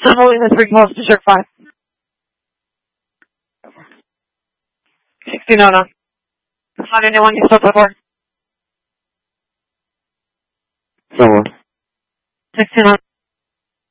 I'm holding the 3 calls to Shark 5. 16 on. Not anyone you spoke before. Someone. 16 on.